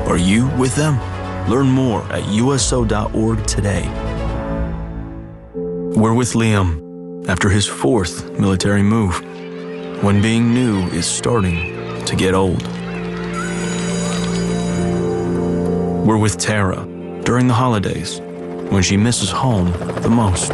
Are you with them? Learn more at USO.org today. We're with Liam after his 4th military move, when being new is starting to get old. We're with Tara during the holidays, when she misses home the most.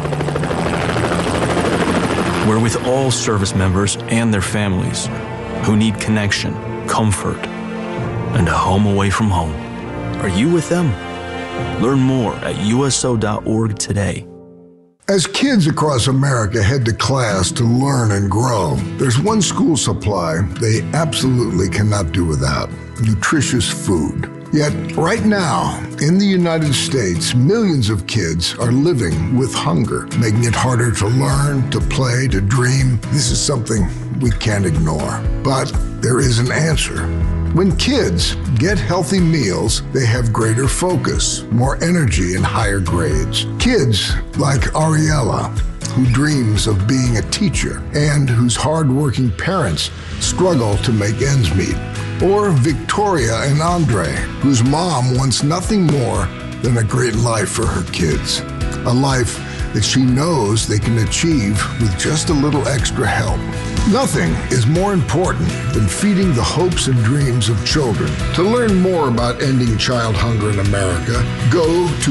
We're with all service members and their families who need connection, comfort, and a home away from home. Are you with them? Learn more at USO.org today. As kids across America head to class to learn and grow, there's one school supply they absolutely cannot do without: nutritious food. Yet, right now, in the United States, millions of kids are living with hunger, making it harder to learn, to play, to dream. This is something we can't ignore. But there is an answer. When kids get healthy meals, they have greater focus, more energy, and higher grades. Kids like Ariella, who dreams of being a teacher and whose hardworking parents struggle to make ends meet. Or Victoria and Andre, whose mom wants nothing more than a great life for her kids. A life that she knows they can achieve with just a little extra help. Nothing is more important than feeding the hopes and dreams of children. To learn more about ending child hunger in America, go to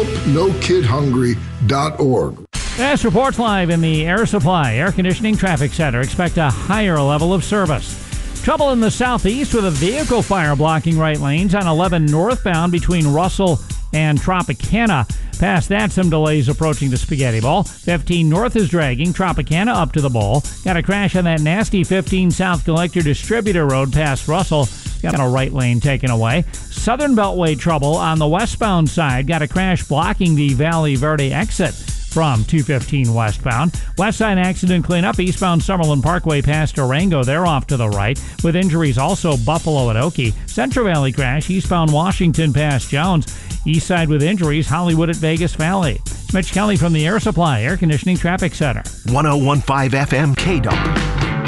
helpnokidhungry.org. Fast reports live in the Air Supply Air Conditioning Traffic Center. Expect a higher level of service. Trouble in the southeast with a vehicle fire blocking right lanes on 11 northbound between Russell and Tropicana. Past that, some delays approaching the Spaghetti Bowl. 15 north is dragging Tropicana up to the bowl. Got a crash on that nasty 15 South Collector Distributor Road past Russell. Got a right lane taken away. Southern Beltway trouble on the westbound side. Got a crash blocking the Valley Verde exit from 215 westbound. West side accident cleanup, eastbound Summerlin Parkway past Durango. They're off to the right. With injuries also Buffalo at Oakey. Central Valley crash, eastbound Washington past Jones. East side with injuries, Hollywood at Vegas Valley. Mitch Kelly from the Air Supply Air Conditioning Traffic Center. 101.5 FM KDOW.